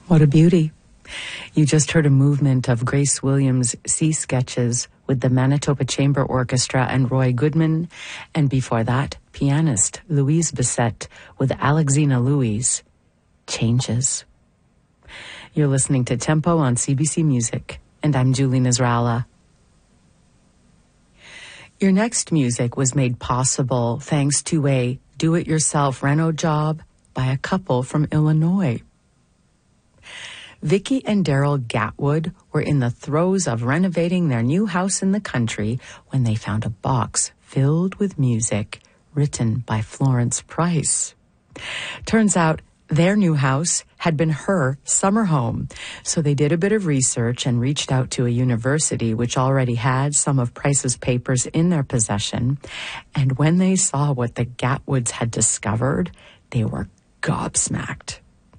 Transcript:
What a beauty. You just heard a movement of Grace Williams' Sea Sketches with the Manitoba Chamber Orchestra and Roy Goodman, and before that, pianist Louise Bissette with Alexina Louise, Changes. You're listening to Tempo on CBC Music, and I'm Julie Nasrallah. Your next music was made possible thanks to a do-it-yourself reno job by a couple from Illinois. Vicki and Daryl Gatwood were in the throes of renovating their new house in the country when they found a box filled with music written by Florence Price. Turns out their new house had been her summer home, so they did a bit of research and reached out to a university which already had some of Price's papers in their possession. And when they saw what the Gatwoods had discovered, they were gobsmacked.